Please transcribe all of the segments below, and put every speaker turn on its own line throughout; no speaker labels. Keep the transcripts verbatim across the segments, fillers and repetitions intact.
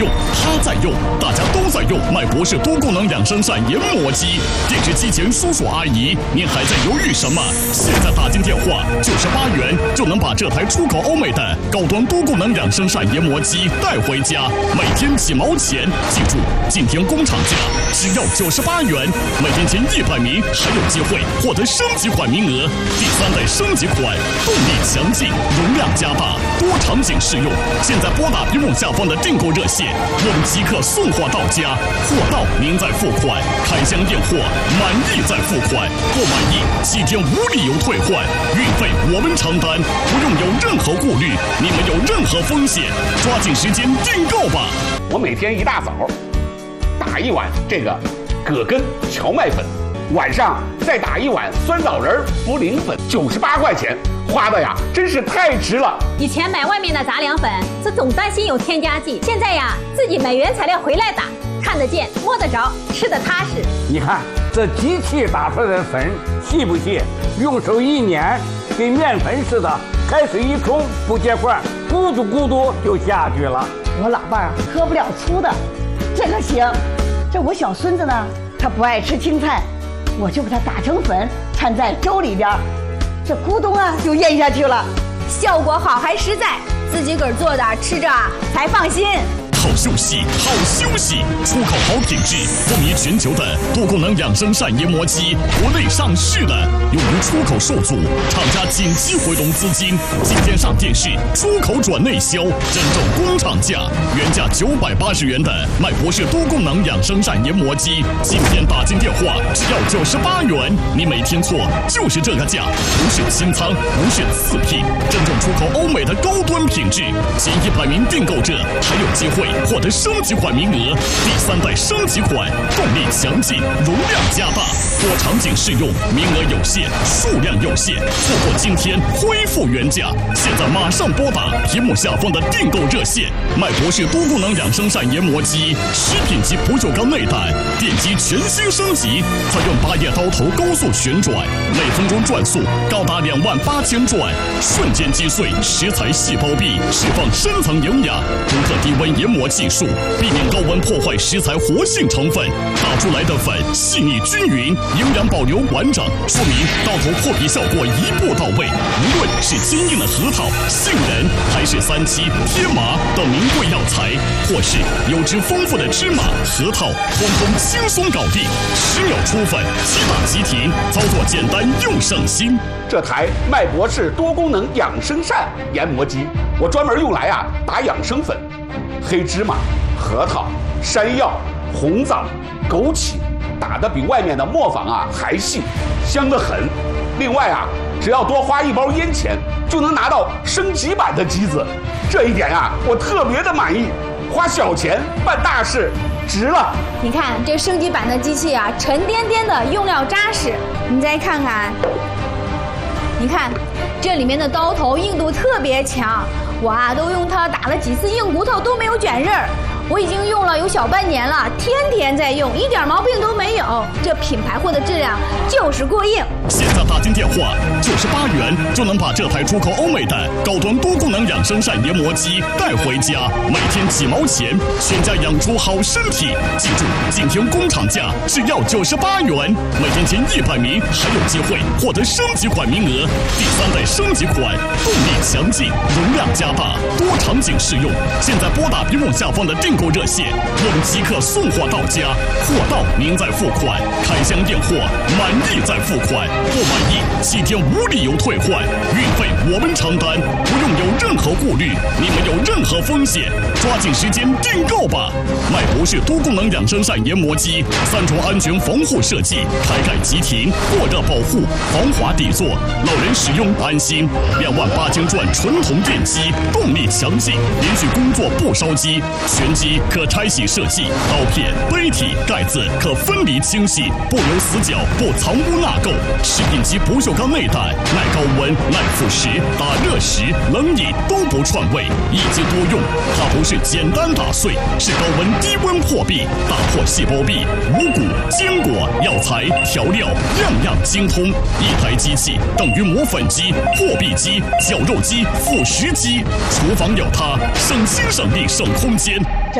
用，他在用，大家都在用麦博士多功能养生膳研磨机。电视机前叔叔阿姨，您还在犹豫什么？现在打进电话，九十八元就能把这台出口欧美的高端多功能养生膳研磨机带回家，每天几毛钱。记住，今天工厂价只要九十八元，每天前一百名还有机会获得升级款名额。第三代升级款，动力强劲，容量加大，多场景适用。现在拨打屏幕下方的订购热线，我们即刻送货到家，货到您再付款，开箱验货，满意再付款，不满意七天无理由退换，运费我们承担，不用有任何顾虑，你们有任何风险，抓紧时间订购吧。
我每天一大早打一碗这个葛根荞麦粉，晚上再打一碗酸枣仁茯苓粉，九十八块钱，花的呀真是太值了。
以前买外面的杂粮粉是总担心有添加剂，现在呀自己买原材料回来打，看得见摸得着，吃得踏实。
你看这机器打出来的粉细不细？用手一捻，跟面粉似的，开水一冲不结块，咕嘟咕嘟就下去了。
我老伴儿喝不了粗的，这个行。这我小孙子呢，他不爱吃青菜，我就给他打成粉，掺在粥里边，这咕咚啊就咽下去了，
效果好还实在，自己个儿做的吃着才放心。
好休息，好休息！出口好品质，风靡全球的多功能养生膳研磨机，国内上市的，用于出口受阻，厂家紧急回笼资金，今天上电视，出口转内销，真正工厂价，原价九百八十元的麦博士多功能养生膳研磨机，今天打进电话只要九十八元，你没听错，就是这个价，不是清仓，不是次品，真正出口欧美的高端品质，前一百名订购者还有机会获得升级款名额，第三代升级款，动力强劲，容量加大，多场景适用，名额有限，数量有限，错过今天恢复原价。现在马上拨打屏幕下方的订购热线，麦博士多功能养生膳研磨机，食品级不锈钢内胆，电机全新升级，采用八叶刀头高速旋转，每分钟转速高达两万八千转，瞬间击碎食材细胞壁，释放深层营养，独特低温研磨技术，避免高温破坏食材活性成分，打出来的粉细腻均匀，营养保留完整，说明刀头破皮效果一步到位。无论是坚硬的核桃、杏仁，还是三七、天麻等名贵药材，或是油脂丰富的芝麻、核桃，通通轻松搞定，十秒出粉，即打即停，操作简单又省心。
这台麦博士多功能养生膳研磨机，我专门用来啊打养生粉。黑芝麻、核桃、山药、红枣、枸杞，打得比外面的磨坊啊还细，香得很。另外啊，只要多花一包烟钱，就能拿到升级版的机子，这一点啊，我特别的满意。花小钱办大事，值了。
你看这升级版的机器啊，沉甸甸的，用料扎实。你再看看，你看这里面的刀头硬度特别强。我啊，都用它打了几次硬骨头都没有卷刃儿，我已经用了有小半年了，天天在用，一点毛病都没有。这品牌货的质量就是过硬。
现在打进电话，九十八元就能把这台出口欧美的高端多功能养生膳研磨机带回家，每天几毛钱，全家养出好身体。记住，今天工厂价只要九十八元，每天前一百名还有机会获得升级款名额。第三代升级款，动力强劲，容量加大，多场景适用。现在拨打屏幕下方的订购热线，我们即刻送货到家，货到您再付款，开箱验货，满意再付款，不满意七天无理由退换，运费我们承担，不用有任何顾虑，你们有任何风险，抓紧时间订购吧。麦博士多功能养生膳研磨机，三重安全防护设计，开盖即停，过热保护，防滑底座，老人使用安心。两万八千转纯铜电机，动力强劲，连续工作不烧机，全机可拆洗设计，刀片、杯体、盖子可分离清洗，不留死角，不藏污纳垢。食品级不锈钢内胆，耐高温、耐腐蚀，打热时、冷饮都不串味，一机多用。它不是简单打碎，是高温低温破壁，打破细胞壁，五谷、坚果、药材、调料，样样精通。一台机器等于磨粉机、破壁机、绞肉机、腐蚀机，厨房有它，省心省力省空间。
这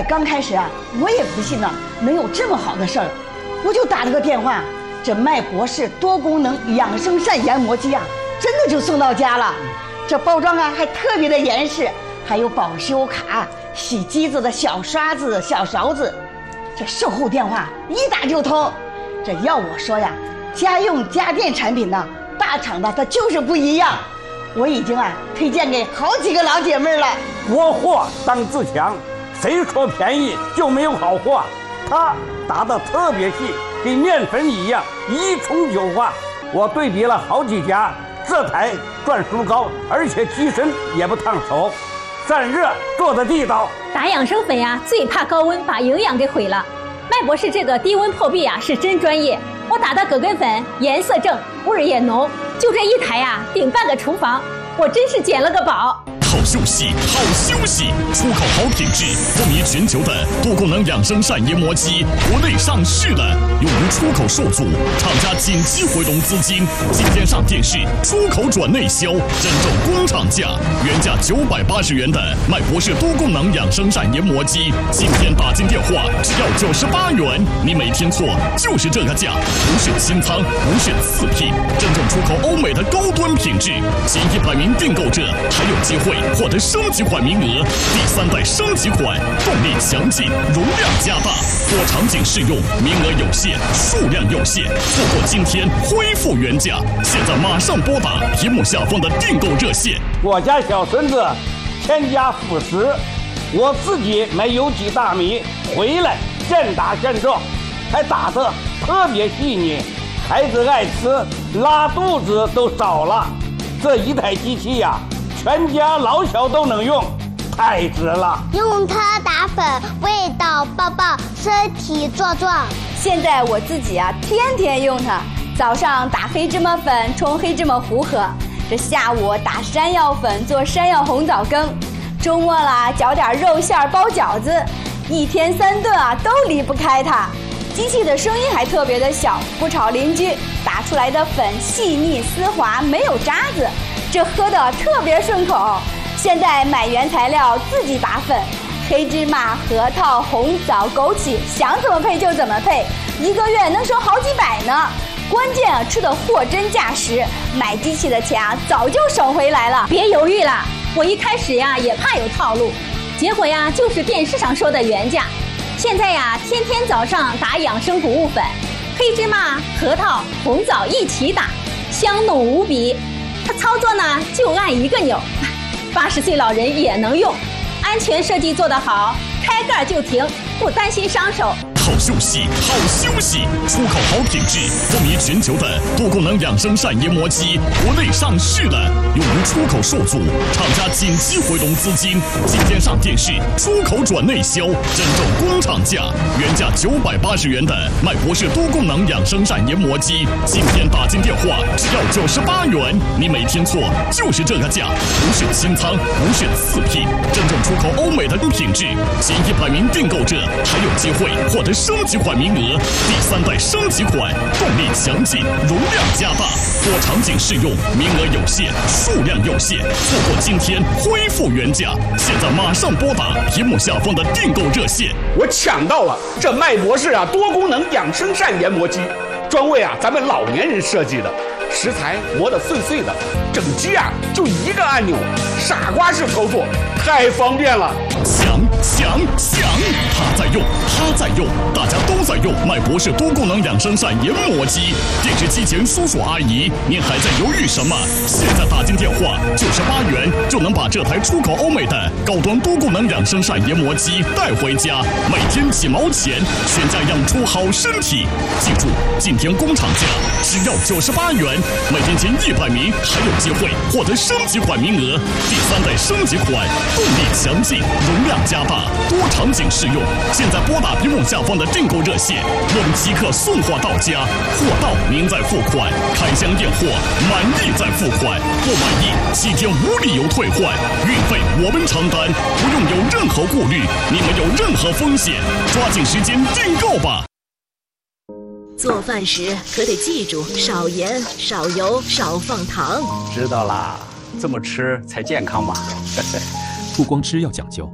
这刚开始啊，我也不信呢能有这么好的事儿，我就打了个电话，这麦博士多功能养生膳研磨机啊，真的就送到家了。这包装啊还特别的严实，还有保修卡、洗机子的小刷子、小勺子。这售后电话一打就通。这要我说呀，家用家电产品呢，大厂的它就是不一样。我已经啊推荐给好几个老姐妹了。
国货当自强，谁说便宜就没有好货？它打得特别细，跟面粉一样一冲就化。我对比了好几家，这台转速高，而且机身也不烫手，散热做的地道。
打养生粉呀，最怕高温把营养给毁了。麦博士这个低温破壁啊是真专业，我打的葛根粉颜色正，味儿也浓，就这一台呀顶半个厨房，我真是捡了个宝。
好休息，好休息，出口好品质，风靡全球的多功能养生膳研磨机，国内上市的，用于出口受阻，厂家紧急回笼资金，今天上电视，出口转内销，真正工厂价，原价九百八十元的麦博士多功能养生膳研磨机，今天打进电话只要九十八元，你没听错，就是这个价，不是清仓，不是次品，真正出口欧美的高端品质，前一百名订购者还有机会获得升级款名额，第三代升级款，动力强劲，容量加大，多场景适用，名额有限，数量有限，错过今天恢复原价，现在马上拨打屏幕下方的订购热线。
我家小孙子添加辅食，我自己买有机大米回来现打现种，还打得特别细腻，孩子爱吃，拉肚子都少了。这一台机器呀、啊，全家老小都能用，太值了。
用它打粉，味道爆爆，身体壮壮。
现在我自己啊，天天用它。早上打黑芝麻粉冲黑芝麻糊喝，这下午打山药粉做山药红枣羹，周末啦搅点肉馅包饺子，一天三顿啊都离不开它。机器的声音还特别的小，不吵邻居，打出来的粉细腻丝滑，没有渣子，这喝的特别顺口。现在买原材料自己打粉，黑芝麻、核桃、红枣、枸杞，想怎么配就怎么配，一个月能省好几百呢。关键啊，吃的货真价实，买机器的钱啊早就省回来了。
别犹豫了，我一开始呀也怕有套路，结果呀就是电视上说的原价。现在呀，天天早上打养生谷物粉，黑芝麻、核桃、红枣一起打，香浓无比。它操作呢就按一个钮，八十岁老人也能用，安全设计做得好，开盖就停，不担心伤手。
好休息，好休息，出口好品质，风靡全球的多功能养生膳研磨机，国内上市的，用于出口受阻，厂家紧急回笼资金，今天上电视，出口转内销，真正工厂价，原价九百八十元的麦博士多功能养生膳研磨机，今天打进电话只要九十八元，你没听错，就是这个价，不是清仓，不是次品，真正出口欧美的品质，前一百名订购者还有机会获得升级款名额，第三代升级款，动力强劲，容量加大，多场景适用，名额有限，数量有限，错过今天恢复原价，现在马上拨打屏幕下方的订购热线。
我抢到了这麦博士啊多功能养生膳研磨机，专为啊咱们老年人设计的，食材磨得碎碎的，整机啊就一个按钮，傻瓜式操作，太方便了。
抢抢抢！他在用，他在用，大家都在用麦博士多功能养生膳研磨机。电视机前叔叔阿姨，您还在犹豫什么？现在打进电话，九十八元就能把这台出口欧美的高端多功能养生膳研磨机带回家，每天几毛钱，全家养出好身体。记住，今天工厂价只要九十八元，每天前一百名还有机会获得升级款名额，第三代升级款，动力强劲，容量加大，多场景适用。现在拨打屏幕下方的订购热线，我们即刻送货到家，货到您再付款，开箱验货，满意再付款，不满意七天无理由退换，运费我们承担，不用有任何顾虑，你们有任何风险，抓紧时间订购吧。
做饭时可得记住少盐、少油、少放糖。
知道啦，这么吃才健康嘛。
不光吃要讲究，